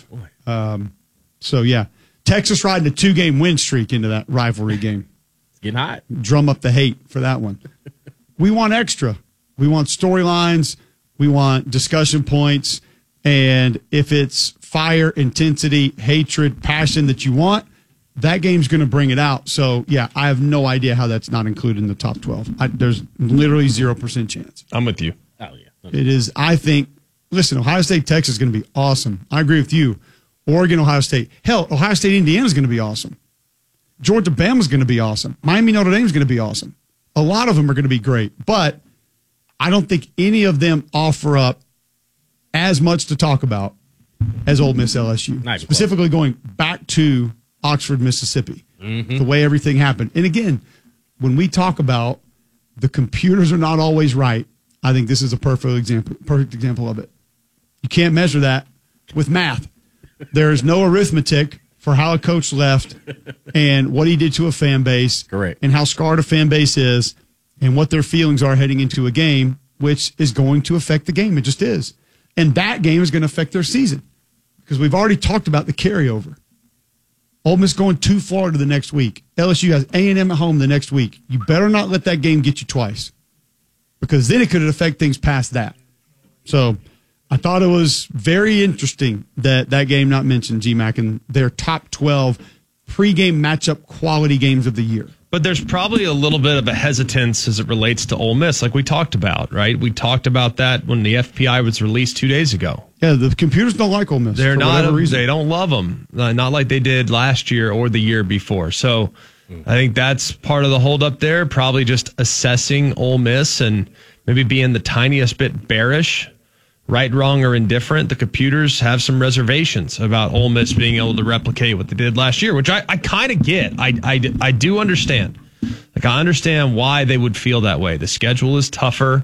So, yeah. Texas riding a 2-game win streak into that rivalry game. It's getting hot. Drum up the hate for that one. We want extra. We want storylines. We want discussion points. And if it's fire, intensity, hatred, passion that you want, that game's going to bring it out. So, yeah, I have no idea how that's not included in the top 12. There's literally 0% chance. I'm with you. Oh, yeah. It is, I think, listen, Ohio State, Texas is going to be awesome. I agree with you. Oregon, Ohio State. Hell, Ohio State, Indiana is going to be awesome. Georgia, Bama is going to be awesome. Miami, Notre Dame is going to be awesome. A lot of them are going to be great. But I don't think any of them offer up as much to talk about as Ole Miss LSU. Nice. Specifically going back to Oxford, Mississippi, the way everything happened. And again, when we talk about the computers are not always right, I think this is a perfect example of it. You can't measure that with math. There is no arithmetic for how a coach left and what he did to a fan base. Correct. And how scarred a fan base is and what their feelings are heading into a game, which is going to affect the game. It just is. And that game is going to affect their season because we've already talked about the carryover. Ole Miss going to Florida the next week. LSU has A&M at home the next week. You better not let that game get you twice because then it could affect things past that. So I thought it was very interesting that game not mentioned, GMAC, in their top 12 pregame matchup quality games of the year. But there's probably a little bit of a hesitance as it relates to Ole Miss, like we talked about, right? We talked about that when the FPI was released 2 days ago. Yeah, the computers don't like Ole Miss. They're for not. whatever reason. They don't love them, not like they did last year or the year before. So I think that's part of the holdup there. Probably just assessing Ole Miss and maybe being the tiniest bit bearish. Right, wrong, or indifferent, the computers have some reservations about Ole Miss being able to replicate what they did last year, which I kind of get. I do understand. Like, I understand why they would feel that way. The schedule is tougher.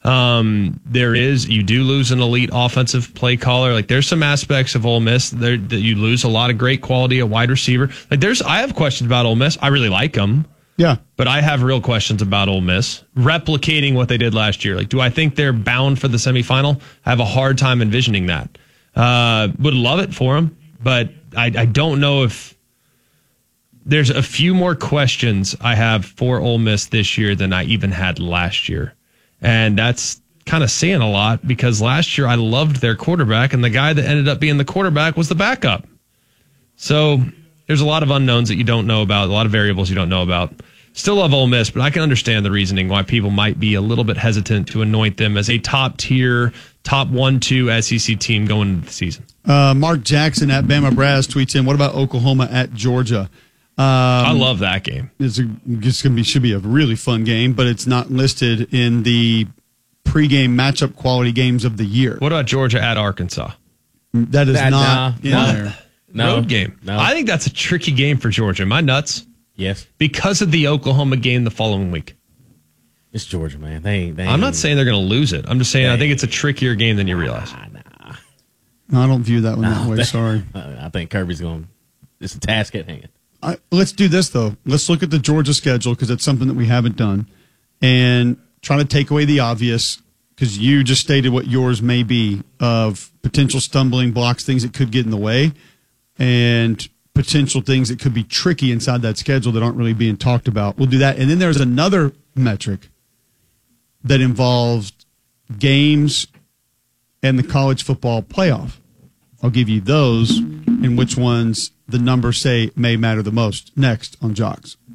You do lose an elite offensive play caller. Like, there's some aspects of Ole Miss that you lose a lot of great quality at wide receiver. Like, I have questions about Ole Miss. I really like them. Yeah. But I have real questions about Ole Miss replicating what they did last year. Like, do I think they're bound for the semifinal? I have a hard time envisioning that. Would love it for them, but I don't know if there's a few more questions I have for Ole Miss this year than I even had last year. And that's kind of saying a lot because last year I loved their quarterback, and the guy that ended up being the quarterback was the backup. So there's a lot of unknowns that you don't know about, a lot of variables you don't know about. Still love Ole Miss, but I can understand the reasoning why people might be a little bit hesitant to anoint them as a top-tier, top 1-2 SEC team going into the season. Mark Jackson at Bama Brass tweets in, what about Oklahoma at Georgia? I love that game. Should be a really fun game, but it's not listed in the pregame matchup quality games of the year. What about Georgia at Arkansas? That is not in there. Road game. No. I think that's a tricky game for Georgia. Am I nuts? Yes. Because of the Oklahoma game the following week. It's Georgia, man. They I'm not saying they're going to lose it. I'm just saying I think it's a trickier game than you realize. No, I don't view that one that way. Sorry. I think Kirby's going. It's a task at hand. Let's do this, though. Let's look at the Georgia schedule because it's something that we haven't done and try to take away the obvious because you just stated what yours may be of potential stumbling blocks, things that could get in the way, and potential things that could be tricky inside that schedule that aren't really being talked about. We'll do that. And then there's another metric that involves games and the college football playoff. I'll give you those and which ones the numbers say may matter the most next on Jocks.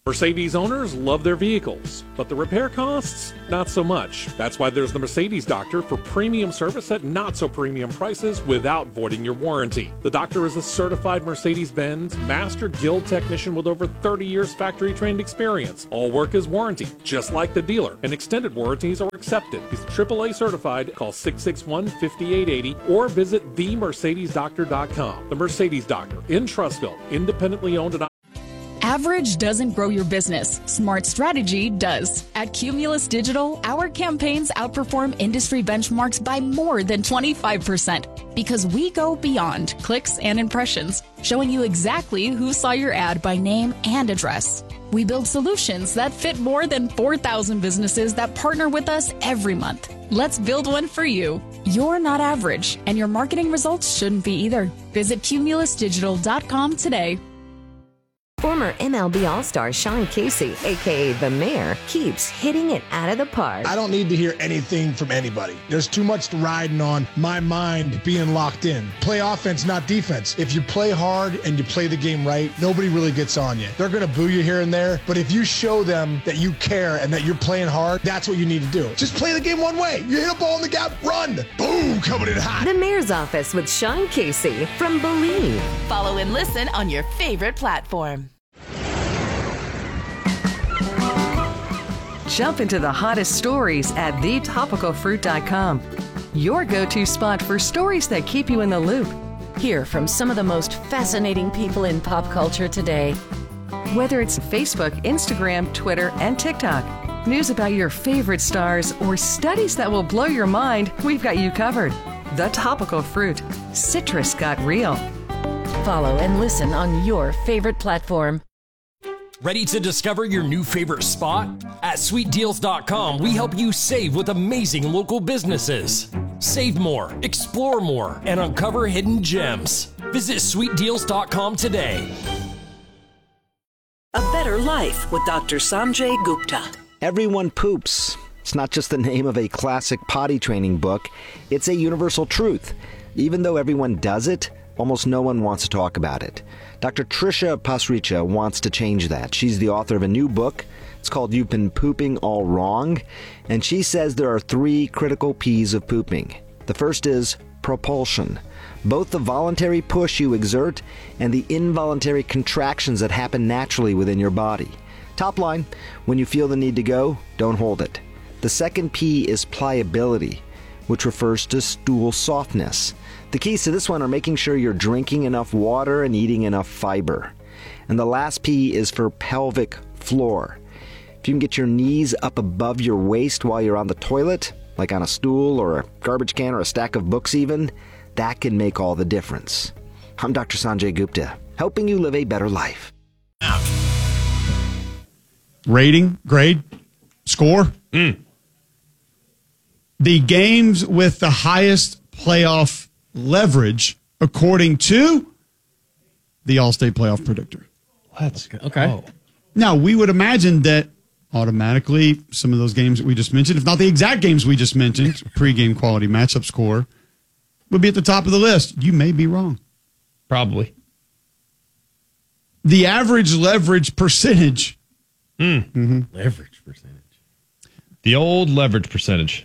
Mercedes owners love their vehicles, but the repair costs, not so much. That's why there's the Mercedes Doctor for premium service at not so premium prices without voiding your warranty. The Doctor is a certified Mercedes-Benz Master Guild technician with over 30 years factory trained experience. All work is warranted, just like the dealer, and extended warranties are accepted. He's AAA certified. Call 661-5880 or visit themercedesdoctor.com. The Mercedes Doctor in Trussville, independently owned and Average doesn't grow your business. Smart strategy does. At Cumulus Digital, our campaigns outperform industry benchmarks by more than 25% because we go beyond clicks and impressions, showing you exactly who saw your ad by name and address. We build solutions that fit more than 4,000 businesses that partner with us every month. Let's build one for you. You're not average, and your marketing results shouldn't be either. Visit cumulusdigital.com today. Former MLB All-Star Sean Casey, a.k.a. The Mayor, keeps hitting it out of the park. I don't need to hear anything from anybody. There's too much riding on my mind being locked in. Play offense, not defense. If you play hard and you play the game right, nobody really gets on you. They're going to boo you here and there, but if you show them that you care and that you're playing hard, that's what you need to do. Just play the game one way. You hit a ball in the gap, run. Boom, coming in hot. The Mayor's Office with Sean Casey from Believe. Follow and listen on your favorite platform. Jump into the hottest stories at thetopicalfruit.com. Your go-to spot for stories that keep you in the loop. Hear from some of the most fascinating people in pop culture today. Whether it's Facebook, Instagram, Twitter, and TikTok, news about your favorite stars, or studies that will blow your mind, we've got you covered. The Topical Fruit. Citrus got real. Follow and listen on your favorite platform. Ready to discover your new favorite spot? At sweetdeals.com, we help you save with amazing local businesses. Save more, explore more, and uncover hidden gems. Visit sweetdeals.com today. A Better Life with Dr. Sanjay Gupta. Everyone poops. It's not just the name of a classic potty training book, it's a universal truth. Even though everyone does it, almost no one wants to talk about it. Dr. Trisha Pasricha wants to change that. She's the author of a new book. It's called You've Been Pooping All Wrong. And she says there are 3 critical P's of pooping. The first is propulsion. Both the voluntary push you exert and the involuntary contractions that happen naturally within your body. Top line, when you feel the need to go, don't hold it. The second P is pliability, which refers to stool softness. The keys to this one are making sure you're drinking enough water and eating enough fiber. And the last P is for pelvic floor. If you can get your knees up above your waist while you're on the toilet, like on a stool or a garbage can or a stack of books even, that can make all the difference. I'm Dr. Sanjay Gupta, helping you live a better life. Rating, grade, score. The games with the highest playoff leverage, according to the Allstate Playoff Predictor. Let's go. Okay. Now, we would imagine that automatically some of those games that we just mentioned, if not the exact games we just mentioned, pregame quality matchup score, would be at the top of the list. You may be wrong. Probably. The average leverage percentage. Leverage percentage. The old leverage percentage.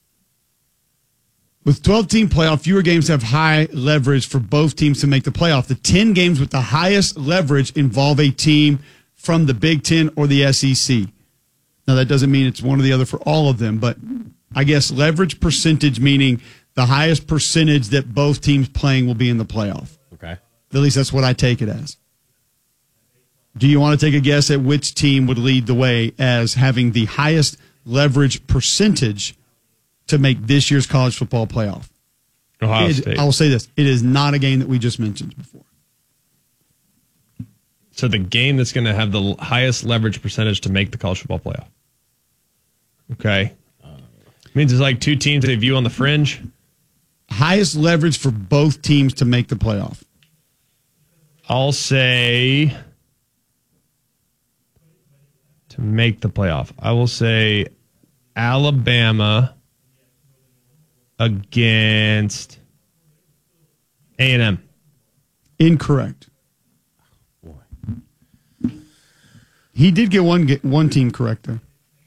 With 12-team playoff, fewer games have high leverage for both teams to make the playoff. The 10 games with the highest leverage involve a team from the Big Ten or the SEC. Now, that doesn't mean it's one or the other for all of them, but I guess leverage percentage meaning the highest percentage that both teams playing will be in the playoff. Okay. At least that's what I take it as. Do you want to take a guess at which team would lead the way as having the highest leverage percentage to make this year's college football playoff? Ohio State. I will say this. It is not a game that we just mentioned before. So the game that's going to have the highest leverage percentage to make the college football playoff. Okay. Means it's like 2 teams they view on the fringe. Highest leverage for both teams to make the playoff. I'll say to make the playoff. I will say Alabama against A&M. Incorrect. He did get one team correct, though.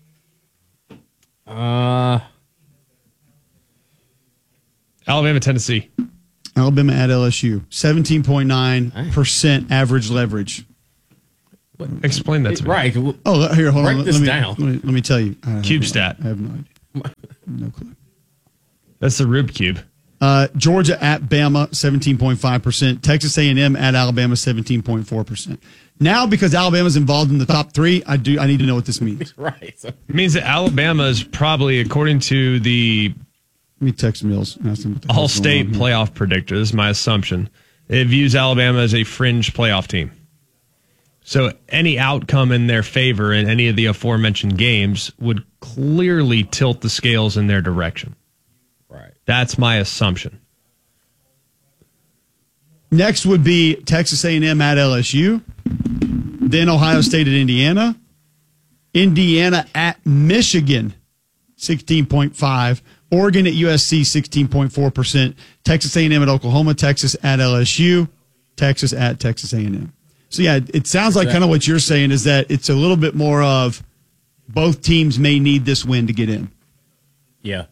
Alabama, Tennessee. Alabama at LSU. 17.9% average leverage. Explain that to me. Right. Oh, here, hold on. Write this down. Let me tell you. Cube stat. I have no idea. No clue. That's the Rube Cube. Georgia at Bama, 17.5%. Texas A&M at Alabama, 17.4%. Now, because Alabama's involved in the top three, I need to know what this means. Right. It means that Alabama is probably, according to the Let me text Mills and ask him what the hell's All-State going on here. playoff predictor, this is my assumption, it views Alabama as a fringe playoff team. So any outcome in their favor in any of the aforementioned games would clearly tilt the scales in their direction. Right. That's my assumption. Next would be Texas A&M at LSU. Then Ohio State at Indiana. Indiana at Michigan, 16.5%. Oregon at USC, 16.4%. Texas A&M at Oklahoma. Texas at LSU. Texas at Texas A&M. So, yeah, it sounds like kind of what you're saying is that it's a little bit more of both teams may need this win to get in. Yeah.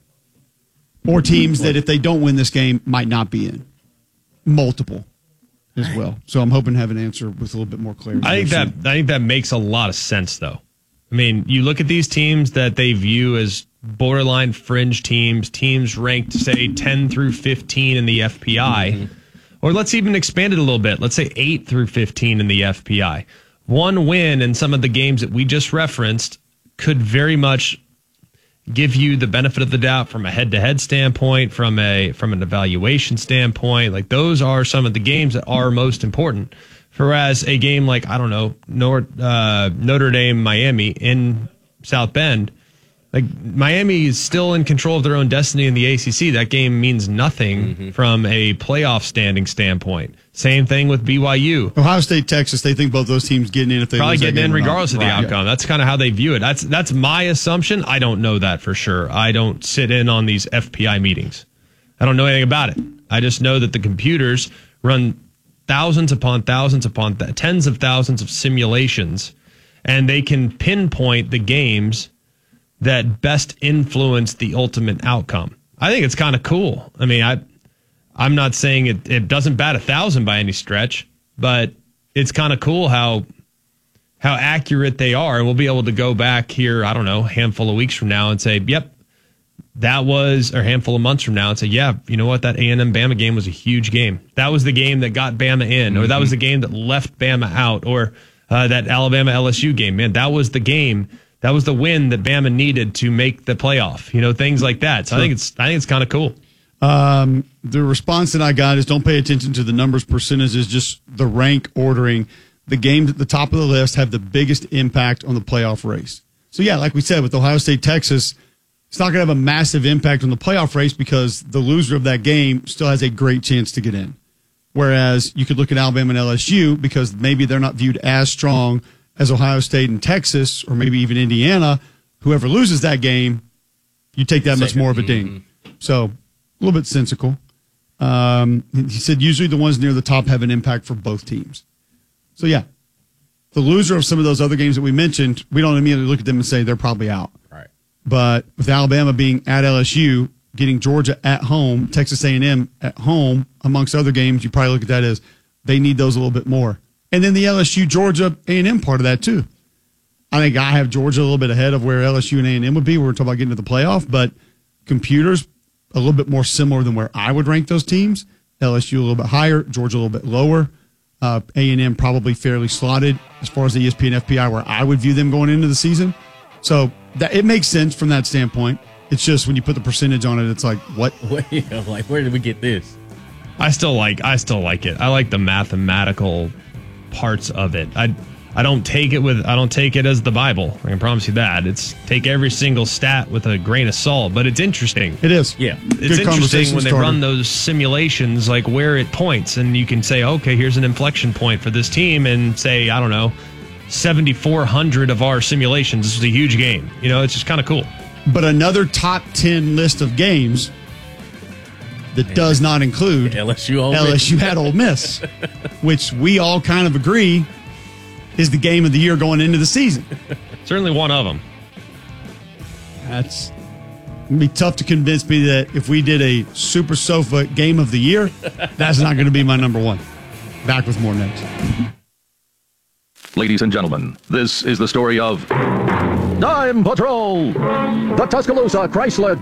Or teams that if they don't win this game might not be in. Multiple as well. So I'm hoping to have an answer with a little bit more clarity. I think that makes a lot of sense, though. I mean, you look at these teams that they view as borderline fringe teams ranked, say, 10 through 15 in the FPI. Mm-hmm. Or let's even expand it a little bit. Let's say 8 through 15 in the FPI. One win in some of the games that we just referenced could very much give you the benefit of the doubt from a head-to-head standpoint, from an evaluation standpoint. Like, those are some of the games that are most important. Whereas a game like, I don't know, Notre Dame, Miami in South Bend, like, Miami is still in control of their own destiny in the ACC. That game means nothing from a playoff standing standpoint. Same thing with BYU. Ohio State, Texas, they think both those teams getting in if they probably lose that getting in game regardless of the outcome. That's kind of how they view it. That's my assumption. I don't know that for sure. I don't sit in on these FPI meetings. I don't know anything about it. I just know that the computers run thousands upon tens of thousands of simulations, and they can pinpoint the games that best influence the ultimate outcome. I think it's kind of cool. I mean, I'm not saying it doesn't bat 1,000 by any stretch, but it's kind of cool how accurate they are. And we'll be able to go back here, I don't know, a handful of weeks from now and say, yep, that was, or a handful of months from now and say, yeah, you know what, that A&M Bama game was a huge game. That was the game that got Bama in, or that was the game that left Bama out, or that Alabama LSU game. Man, that was the game. That was the win that Bama needed to make the playoff. You know, things like that. So sure. I think it's kind of cool. The response that I got is don't pay attention to the numbers, percentages, just the rank ordering. The games at the top of the list have the biggest impact on the playoff race. So, yeah, like we said, with Ohio State, Texas, it's not going to have a massive impact on the playoff race because the loser of that game still has a great chance to get in. Whereas you could look at Alabama and LSU because maybe they're not viewed as strong as Ohio State and Texas, or maybe even Indiana. Whoever loses that game, you take that much more of a ding. So, a little bit cynical. He said usually the ones near the top have an impact for both teams. So, yeah, the loser of some of those other games that we mentioned, we don't immediately look at them and say they're probably out. Right. But with Alabama being at LSU, getting Georgia at home, Texas A&M at home, amongst other games, you probably look at that as they need those a little bit more. And then the LSU, Georgia, A&M part of that, too. I think I have Georgia a little bit ahead of where LSU and A&M would be. We're talking about getting to the playoff, but computers a little bit more similar than where I would rank those teams. LSU a little bit higher, Georgia a little bit lower. A&M probably fairly slotted as far as the ESPN FPI where I would view them going into the season. So that it makes sense from that standpoint. It's just when you put the percentage on it, it's like, what? Like, where did we get this? I still like it. I like the mathematical parts of it. I don't take it as the Bible. I can promise you that. It's take every single stat with a grain of salt, but it's interesting. It is. Yeah. It's interesting when they run those simulations, like where it points, and you can say, okay, here's an inflection point for this team, and say, I don't know, 7,400 of our simulations. This was a huge game. You know, it's just kind of cool. But another top 10 list of games that does not include LSU at Ole Miss, which we all kind of agree is the game of the year going into the season. Certainly one of them. That's going to be tough to convince me that if we did a Super Sofa game of the year, that's not going to be my number one. Back with more next. Ladies and gentlemen, this is the story of Dime Patrol. The Tuscaloosa Chrysler